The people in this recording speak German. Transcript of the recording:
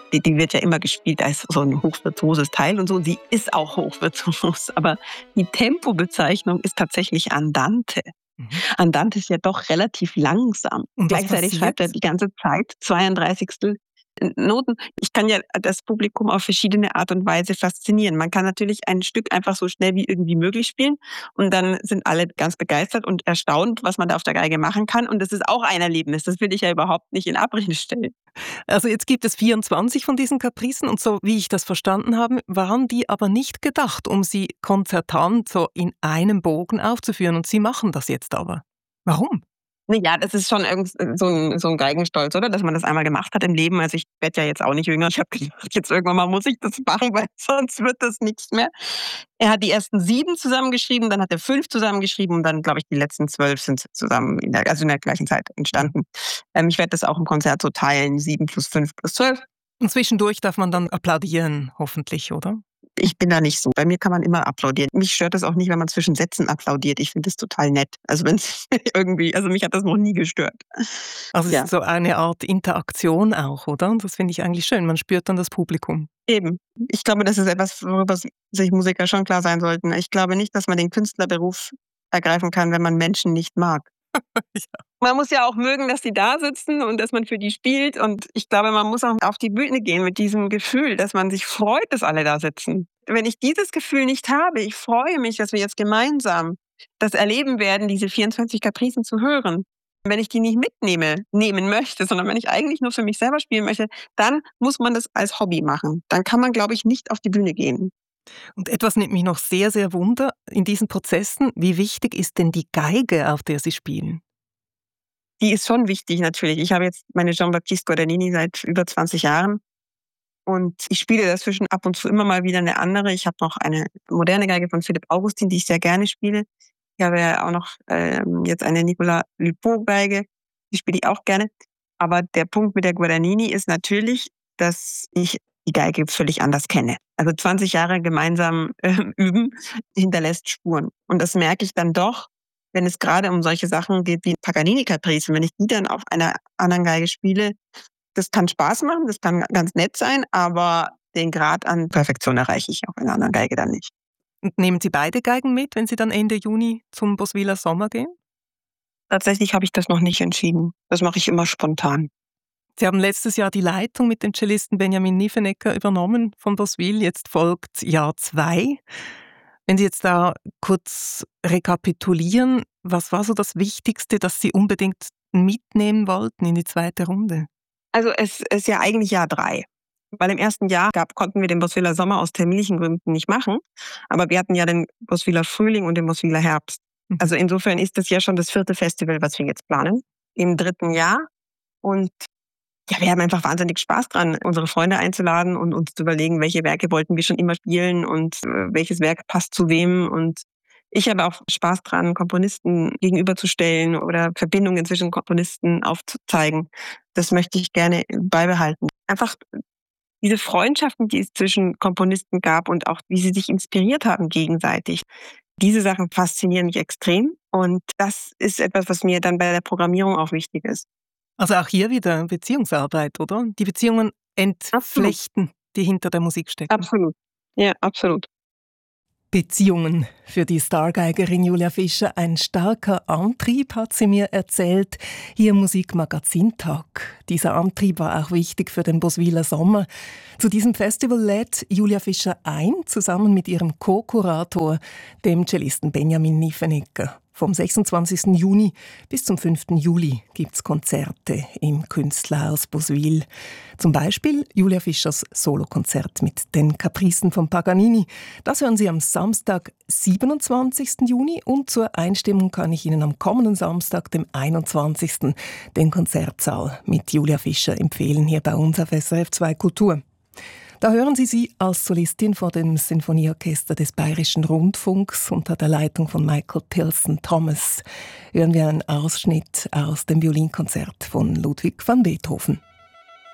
Die wird ja immer gespielt als so ein hochvirtuoses Teil und so. Und sie ist auch hochvirtuos. Aber die Tempobezeichnung ist tatsächlich Andante. Mhm. Andante ist ja doch relativ langsam. Und was Gleichzeitig schreibt er passiert? die ganze Zeit 32. Noten. Ich kann ja das Publikum auf verschiedene Art und Weise faszinieren. Man kann natürlich ein Stück einfach so schnell wie irgendwie möglich spielen und dann sind alle ganz begeistert und erstaunt, was man da auf der Geige machen kann. Und das ist auch ein Erlebnis. Das will ich ja überhaupt nicht in Abrede stellen. Also jetzt gibt es 24 von diesen Capricen und so wie ich das verstanden habe, waren die aber nicht gedacht, um sie konzertant so in einem Bogen aufzuführen und Sie machen das jetzt aber. Warum? Ja, das ist schon irgend so ein Geigenstolz, oder? Dass man das einmal gemacht hat im Leben. Also, ich werde ja jetzt auch nicht jünger. Ich habe gedacht, jetzt irgendwann mal muss ich das machen, weil sonst wird das nichts mehr. Er hat die ersten 7 zusammengeschrieben, dann hat er 5 zusammengeschrieben und dann, glaube ich, die letzten 12 sind zusammen in der gleichen Zeit entstanden. Ich werde das auch im Konzert so teilen, 7 plus 5 plus 12. Und zwischendurch darf man dann applaudieren, hoffentlich, oder? Ich bin da nicht so. Bei mir kann man immer applaudieren. Mich stört das auch nicht, wenn man zwischen Sätzen applaudiert. Ich finde das total nett. Also wenn's irgendwie, also mich hat das noch nie gestört. Also es Ja, ist so eine Art Interaktion auch, oder? Und das finde ich eigentlich schön. Man spürt dann das Publikum. eben. Ich glaube, das ist etwas, worüber sich Musiker schon klar sein sollten. Ich glaube nicht, dass man den Künstlerberuf ergreifen kann, wenn man Menschen nicht mag. Ja. Man muss ja auch mögen, dass die da sitzen und dass man für die spielt. Und ich glaube, man muss auch auf die Bühne gehen mit diesem Gefühl, dass man sich freut, dass alle da sitzen. Wenn ich dieses Gefühl nicht habe, ich freue mich, dass wir jetzt gemeinsam das erleben werden, diese 24 Kapricen zu hören. Wenn ich die nicht nehmen möchte, sondern wenn ich eigentlich nur für mich selber spielen möchte, dann muss man das als Hobby machen. Dann kann man, glaube ich, nicht auf die Bühne gehen. Und etwas nimmt mich noch sehr, sehr wunder in diesen Prozessen. Wie wichtig ist denn die Geige, auf der Sie spielen? Die ist schon wichtig natürlich. Ich habe jetzt meine Jean-Baptiste Guadagnini seit über 20 Jahren und ich spiele dazwischen ab und zu immer mal wieder eine andere. Ich habe noch eine moderne Geige von Philipp Augustin, die ich sehr gerne spiele. Ich habe ja auch noch jetzt eine Nicolas Lupeau-Geige, die spiele ich auch gerne. Aber der Punkt mit der Guadagnini ist natürlich, dass ich die Geige völlig anders kenne. Also 20 Jahre gemeinsam üben hinterlässt Spuren. Und das merke ich dann doch, wenn es gerade um solche Sachen geht wie Paganini-Capricen, wenn ich die dann auf einer anderen Geige spiele, das kann Spaß machen, das kann ganz nett sein, aber den Grad an Perfektion erreiche ich auf einer anderen Geige dann nicht. Und nehmen Sie beide Geigen mit, wenn Sie dann Ende Juni zum Boswiller Sommer gehen? Tatsächlich habe ich das noch nicht entschieden. Das mache ich immer spontan. Sie haben letztes Jahr die Leitung mit dem Cellisten Benjamin Niefenegger übernommen von Boswil. Jetzt folgt Jahr 2. Wenn Sie jetzt da kurz rekapitulieren, was war so das Wichtigste, das Sie unbedingt mitnehmen wollten in die zweite Runde? Also es ist ja eigentlich Jahr 3. Weil im ersten Jahr konnten wir den Boswiller Sommer aus terminlichen Gründen nicht machen, aber wir hatten ja den Boswiller Frühling und den Boswiller Herbst. Mhm. Also insofern ist das ja schon das 4. Festival, was wir jetzt planen, im 3. Jahr. Und ja, wir haben einfach wahnsinnig Spaß dran, unsere Freunde einzuladen und uns zu überlegen, welche Werke wollten wir schon immer spielen und welches Werk passt zu wem. Und ich habe auch Spaß dran, Komponisten gegenüberzustellen oder Verbindungen zwischen Komponisten aufzuzeigen. Das möchte ich gerne beibehalten. Einfach diese Freundschaften, die es zwischen Komponisten gab und auch wie sie sich inspiriert haben gegenseitig. Diese Sachen faszinieren mich extrem und das ist etwas, was mir dann bei der Programmierung auch wichtig ist. Also auch hier wieder Beziehungsarbeit, oder? Die Beziehungen Absolut, entflechten, die hinter der Musik stecken. absolut. Ja, absolut. Beziehungen für die Stargeigerin Julia Fischer. Ein starker Antrieb, hat sie mir erzählt, hier im Musikmagazin-Tag. Dieser Antrieb war auch wichtig für den Boswiler Sommer. Zu diesem Festival lädt Julia Fischer ein, zusammen mit ihrem Co-Kurator, dem Cellisten Benjamin Niefenegger. Vom 26. Juni bis zum 5. Juli gibt es Konzerte im Künstlerhaus Boswil. Zum Beispiel Julia Fischers Solokonzert mit den Capricen von Paganini. Das hören Sie am Samstag, 27. Juni. Und zur Einstimmung kann ich Ihnen am kommenden Samstag, dem 21. den Konzertsaal mit Julia Fischer empfehlen, hier bei uns auf SRF 2 Kultur. Da hören Sie als Solistin vor dem Sinfonieorchester des Bayerischen Rundfunks unter der Leitung von Michael Pilson Thomas. Hören wir einen Ausschnitt aus dem Violinkonzert von Ludwig van Beethoven.